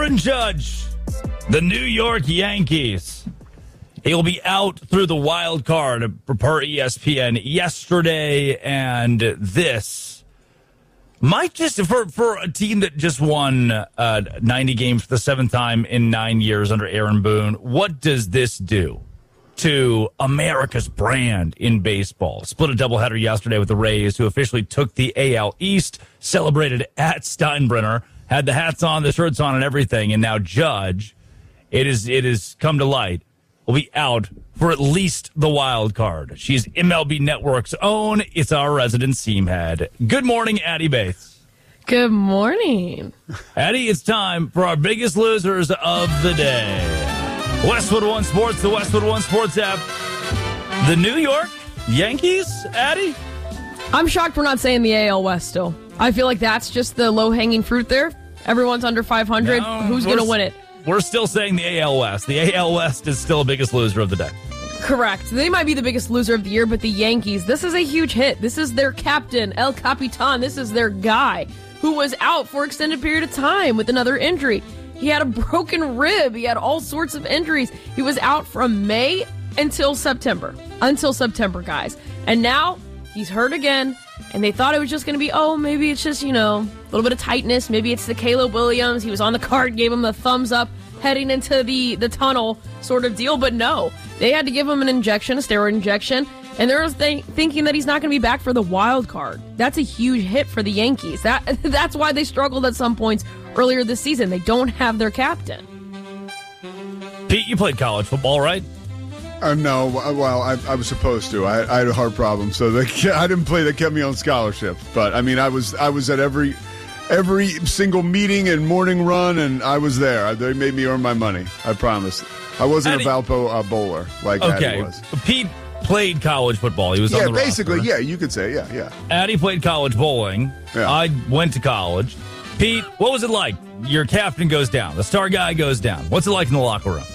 Aaron Judge, the New York Yankees. He'll be out through the wild card per ESPN yesterday, and this might just, for a team that just won 90 games for the seventh time in 9 years under Aaron Boone, what does this do to America's brand in baseball? Split a doubleheader yesterday with the Rays, who officially took the AL East, celebrated at Steinbrenner, had the hats on, the shirts on, and everything, and now Judge, it is come to light, will be out for at least the wild card. She's MLB Network's own. It's our resident seamhead. Good morning, Addie Bates. Good morning. Addie, it's time for our biggest losers of the day. Westwood One Sports, the Westwood One Sports app. The New York Yankees, Addie? I'm shocked we're not saying the AL West still. I feel like that's just the low-hanging fruit there. Everyone's under 500. No, who's going to win it? We're still saying the AL West. The AL West is still the biggest loser of the day. Correct. They might be the biggest loser of the year, but the Yankees, this is a huge hit. This is their captain, El Capitan. This is their guy who was out for an extended period of time with another injury. He had a broken rib. He had all sorts of injuries. He was out from May until September. Until September, guys. And now he's hurt again. And they thought it was just going to be, maybe it's just, a little bit of tightness. Maybe it's the Caleb Williams. He was on the card, gave him the thumbs up heading into the tunnel sort of deal. But no, they had to give him an injection, a steroid injection. And they're thinking that he's not going to be back for the wild card. That's a huge hit for the Yankees. That's why they struggled at some points earlier this season. They don't have their captain. Pete, you played college football, right? No, well, I was supposed to. I had a heart problem, so I didn't play. They kept me on scholarship. But I mean, I was at every single meeting and morning run, and I was there. They made me earn my money. I promise. I wasn't a Valpo bowler like Addie was. Pete played college football. He was on the basically, roster. yeah, you could say, yeah. Addie played college bowling. Yeah. I went to college. Pete, what was it like? Your captain goes down. The star guy goes down. What's it like in the locker room?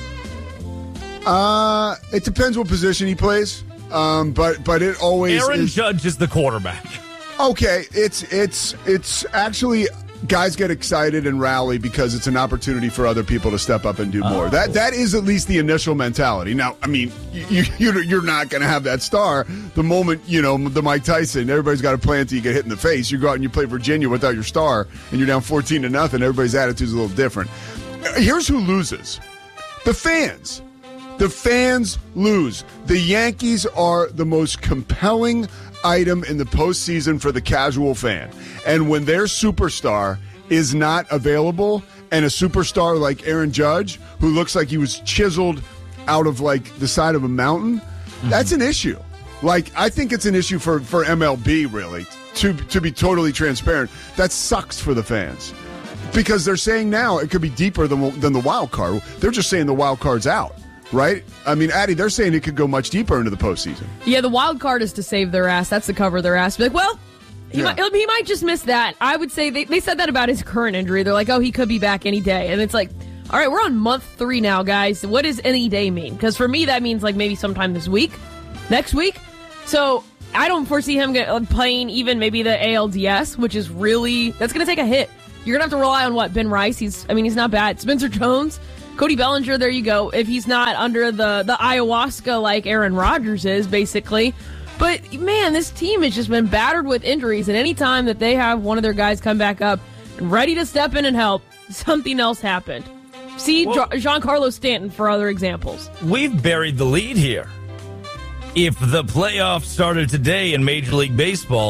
It depends what position he plays. But it always Aaron Judge is the quarterback. Okay, it's actually guys get excited and rally because it's an opportunity for other people to step up and do more. That is at least the initial mentality. Now, I mean, you're not going to have that star the moment, the Mike Tyson, everybody's got a plan until you get hit in the face. You go out and you play Virginia without your star and you're down 14-0. Everybody's attitude's a little different. Here's who loses. The fans. The fans lose. The Yankees are the most compelling item in the postseason for the casual fan. And when their superstar is not available, and a superstar like Aaron Judge, who looks like he was chiseled out of like the side of a mountain, that's an issue. Like, I think it's an issue for MLB, really, to be totally transparent. That sucks for the fans. Because they're saying now it could be deeper than the wild card. They're just saying the wild card's out. Right? I mean, Addie, they're saying it could go much deeper into the postseason. Yeah, the wild card is to save their ass. That's to cover their ass. Be like, well, he might just miss that. I would say they said that about his current injury. They're like, he could be back any day. And it's like, all right, we're on month 3 now, guys. What does any day mean? Because for me, that means like maybe sometime this week, next week. So I don't foresee him playing even maybe the ALDS, which is that's going to take a hit. You're going to have to rely on what? Ben Rice. He's not bad. Spencer Jones. Cody Bellinger, there you go. If he's not under the ayahuasca like Aaron Rodgers is, basically. But, man, this team has just been battered with injuries. And any time that they have one of their guys come back up and ready to step in and help, something else happened. See Giancarlo Stanton for other examples. We've buried the lead here. If the playoffs started today in Major League Baseball,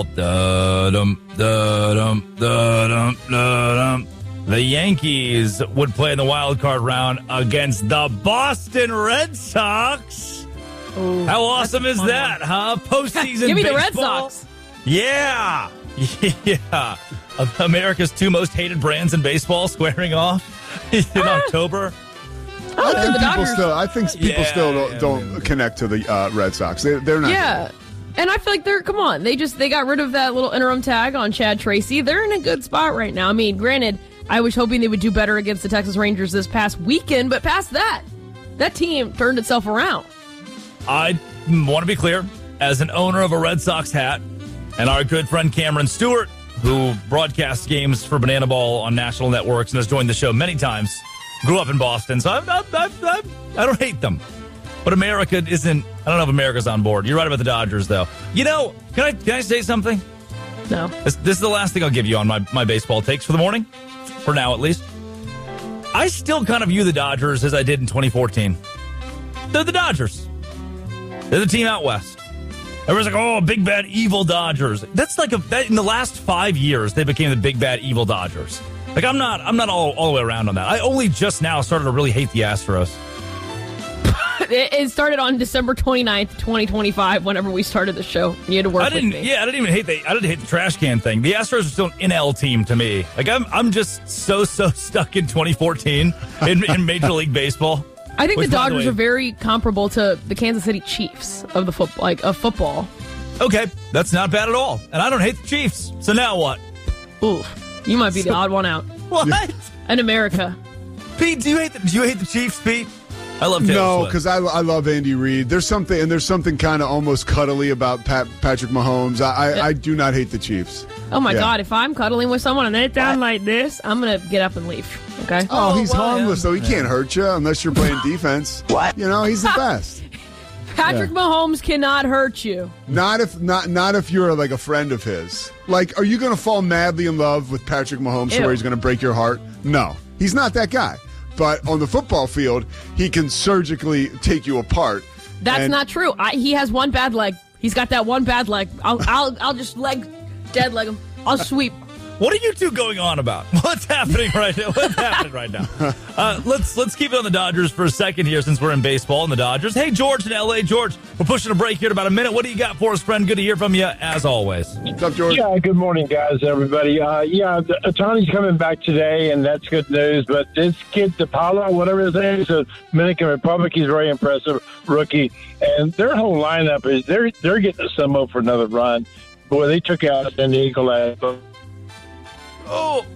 the Yankees would play in the wild card round against the Boston Red Sox. Ooh, how awesome is that, huh? Postseason Give me baseball. The Red Sox. Yeah. Yeah. America's 2 most hated brands in baseball squaring off in October. I think people still don't connect to the Red Sox. They're not. Yeah. And I feel like they got rid of that little interim tag on Chad Tracy. They're in a good spot right now. I mean, granted, I was hoping they would do better against the Texas Rangers this past weekend, but past that team turned itself around. I want to be clear, as an owner of a Red Sox hat, and our good friend Cameron Stewart, who broadcasts games for Banana Ball on national networks and has joined the show many times, grew up in Boston, so I don't hate them. But America isn't. I don't know if America's on board. You're right about the Dodgers, though. You know, can I say something? No. This is the last thing I'll give you on my baseball takes for the morning, for now at least. I still kind of view the Dodgers as I did in 2014. They're the Dodgers. They're the team out west. Everyone's like, oh, big, bad, evil Dodgers. That's like in the last 5 years, they became the big, bad, evil Dodgers. Like, I'm not all the way around on that. I only just now started to really hate the Astros. It started on December 29th, 2025, whenever we started the show. You had to work with me. Yeah, I didn't hate the trash can thing. The Astros are still an NL team to me. Like, I'm just so stuck in 2014 in Major League Baseball. I think the Dodgers are very comparable to the Kansas City Chiefs of football. Okay, that's not bad at all. And I don't hate the Chiefs. So now what? Ooh, you might be the odd one out. What? In America. Pete, do you hate the Chiefs, Pete? I love Taylor Swift. Because I love Andy Reid. There's something kind of almost cuddly about Patrick Mahomes. I do not hate the Chiefs. Oh my God! If I'm cuddling with someone and they're down like this, I'm gonna get up and leave. Okay. Oh, he's harmless though. He can't hurt you unless you're playing defense. What? You know, he's the best. Patrick Mahomes cannot hurt you. Not if you're like a friend of his. Like, are you gonna fall madly in love with Patrick Mahomes to where he's gonna break your heart? No, he's not that guy. But on the football field, he can surgically take you apart. That's not true. He has one bad leg. He's got that one bad leg. I'll just dead leg him. I'll sweep. What are you two going on about? What's happening right now? Let's keep it on the Dodgers for a second here since we're in baseball and the Dodgers. Hey, George in L.A. George, we're pushing a break here in about a minute. What do you got for us, friend? Good to hear from you, as always. What's up, George? Yeah, good morning, guys, everybody. Otani's coming back today, and that's good news. But this kid, DePaula, whatever his name is, a Dominican Republic, he's very impressive rookie. And their whole lineup is they're getting a sumo for another run. Boy, they took out San Diego last. Oh,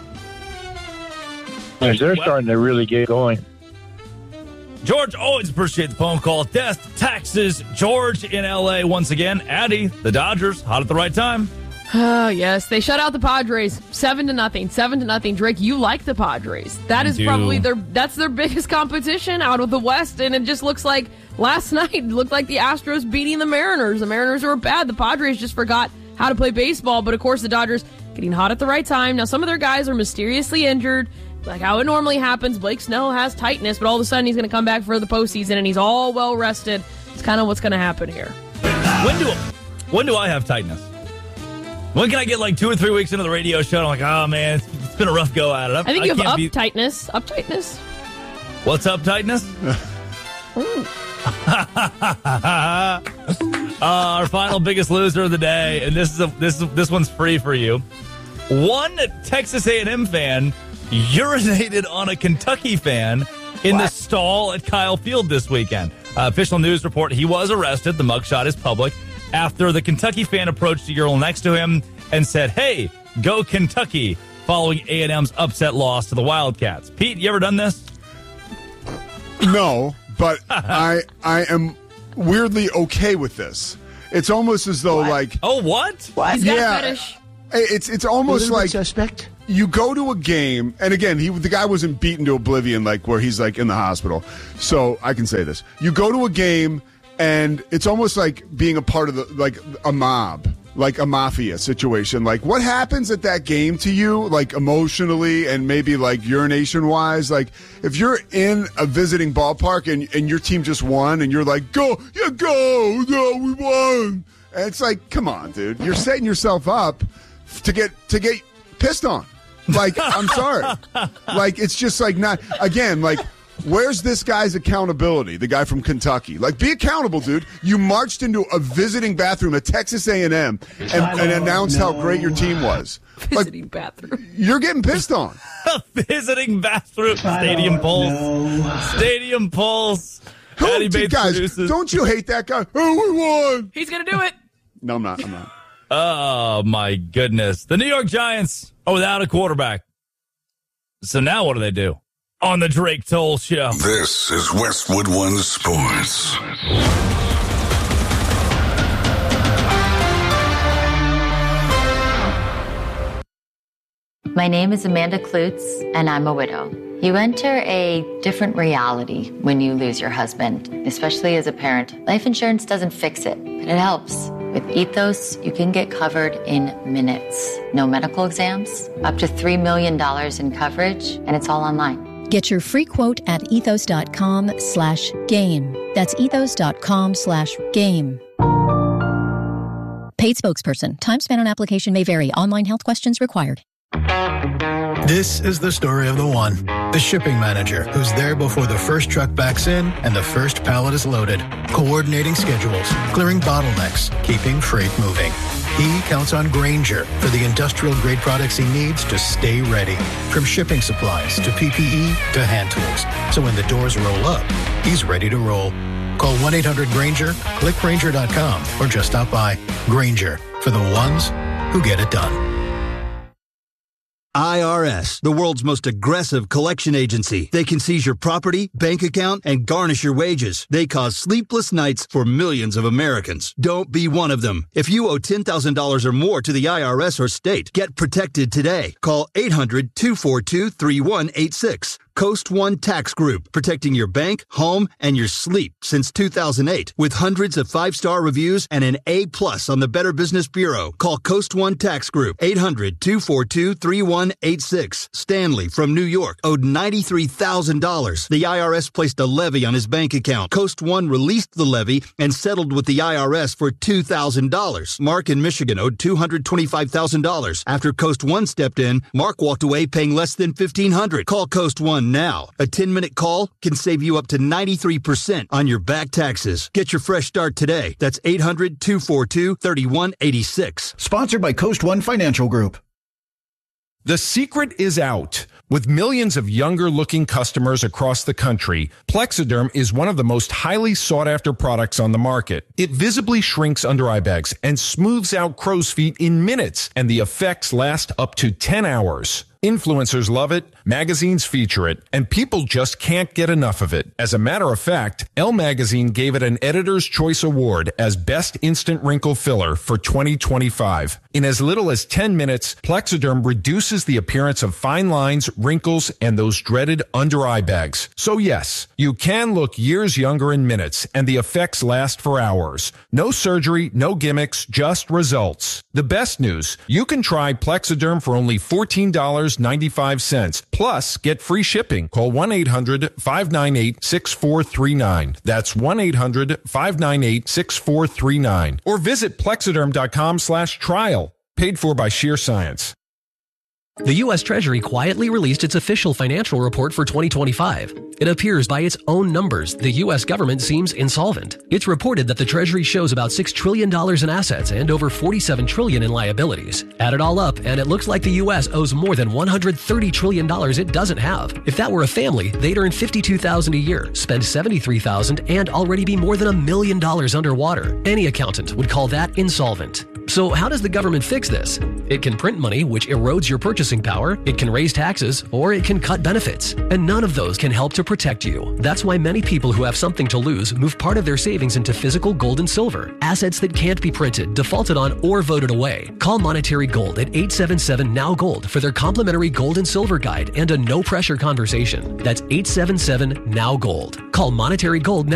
they're starting to really get going. George, always appreciate the phone call. Death, taxes, George in L.A. once again. Addie, the Dodgers, hot at the right time. Oh, yes. They shut out the Padres 7-0. 7-0. Drake, you like the Padres. That is probably their biggest competition out of the West, and it just looks like last night it looked like the Astros beating the Mariners. The Mariners were bad. The Padres just forgot how to play baseball, but of course the Dodgers getting hot at the right time. Now, some of their guys are mysteriously injured, like how it normally happens. Blake Snell has tightness, but all of a sudden he's going to come back for the postseason, and he's all well rested. It's kind of what's going to happen here. When do I have tightness? When can I get like 2 or 3 weeks into the radio show and I'm like, oh man, it's been a rough go at it. I think you have uptightness. Uptightness? What's uptightness? Our final biggest loser of the day, and this one's free for you. One Texas A&M fan urinated on a Kentucky fan in the stall at Kyle Field this weekend. Official news report: he was arrested. The mugshot is public. After the Kentucky fan approached the urinal next to him and said, "Hey, go Kentucky," following A&M's upset loss to the Wildcats. Pete, you ever done this? No, but I am weirdly okay with this. It's almost as though what? He's got a fetish. It's almost like suspect. You go to a game, and again, the guy wasn't beaten to oblivion, like where he's like in the hospital. So I can say this: you go to a game, and it's almost like being a part of a mob, like a mafia situation. Like, what happens at that game to you, like emotionally and maybe like urination wise? Like, if you're in a visiting ballpark and your team just won, and you're like, go, we won. And it's like, come on, dude, you're setting yourself up to get pissed on. Like, I'm sorry. Like, it's just like not, again, like, where's this guy's accountability, the guy from Kentucky? Like, be accountable, dude. You marched into a visiting bathroom at Texas A&M and announced how great your team was. Visiting bathroom. You're getting pissed on. Visiting bathroom. Stadium Pulse. Stadium Pulse. Guys, don't you hate that guy? Oh, we won. He's going to do it. No, I'm not. Oh, my goodness. The New York Giants are without a quarterback. So now what do they do? On the Drake Toll Show. This is Westwood One Sports. My name is Amanda Klutz, and I'm a widow. You enter a different reality when you lose your husband, especially as a parent. Life insurance doesn't fix it, but it helps. With Ethos, you can get covered in minutes. No medical exams, up to $3 million in coverage, and it's all online. Get your free quote at ethos.com/game. That's ethos.com/game. Paid spokesperson. Time spent on application may vary. Online health questions required. This is the story of the one, the shipping manager who's there before the first truck backs in and the first pallet is loaded, coordinating schedules, clearing bottlenecks, keeping freight moving. He counts on Grainger for the industrial-grade products he needs to stay ready, from shipping supplies to PPE to hand tools. So when the doors roll up, he's ready to roll. Call 1-800-GRAINGER, click Grainger.com, or just stop by. Grainger, for the ones who get it done. IRS, the world's most aggressive collection agency. They can seize your property, bank account, and garnish your wages. They cause sleepless nights for millions of Americans. Don't be one of them. If you owe $10,000 or more to the IRS or state, get protected today. Call 800-242-3186. Coast One Tax Group, protecting your bank, home, and your sleep since 2008. With hundreds of 5-star reviews and an A+ on the Better Business Bureau. Call Coast One Tax Group, 800-242-3186. Stanley from New York owed $93,000. The IRS placed a levy on his bank account. Coast One released the levy and settled with the IRS for $2,000. Mark in Michigan owed $225,000. After Coast One stepped in, Mark walked away paying less than $1,500. Call Coast One now. A 10-minute call can save you up to 93% on your back taxes. Get your fresh start today. That's 800-242-3186. Sponsored by Coast One Financial Group. The secret is out. With millions of younger-looking customers across the country, Plexiderm is one of the most highly sought-after products on the market. It visibly shrinks under-eye bags and smooths out crow's feet in minutes, and the effects last up to 10 hours. Influencers love it, magazines feature it, and people just can't get enough of it. As a matter of fact, Elle Magazine gave it an Editor's Choice Award as Best Instant Wrinkle Filler for 2025. In as little as 10 minutes, Plexiderm reduces the appearance of fine lines, wrinkles, and those dreaded under-eye bags. So yes, you can look years younger in minutes, and the effects last for hours. No surgery, no gimmicks, just results. The best news, you can try Plexiderm for only $14.95. Plus, get free shipping. Call 1-800-598-6439. That's 1-800-598-6439. Or visit Plexiderm.com/trial. Paid for by Sheer Science. The U.S. Treasury quietly released its official financial report for 2025. It appears by its own numbers, the U.S. government seems insolvent. It's reported that the Treasury shows about $6 trillion in assets and over $47 trillion in liabilities. Add it all up, and it looks like the U.S. owes more than $130 trillion it doesn't have. If that were a family, they'd earn $52,000 a year, spend $73,000, and already be more than $1 million underwater. Any accountant would call that insolvent. So how does the government fix this? It can print money, which erodes your purchasing power, it can raise taxes, or it can cut benefits. And none of those can help to protect you. That's why many people who have something to lose move part of their savings into physical gold and silver, assets that can't be printed, defaulted on, or voted away. Call Monetary Gold at 877-NOW-GOLD for their complimentary gold and silver guide and a no-pressure conversation. That's 877-NOW-GOLD. Call Monetary Gold now.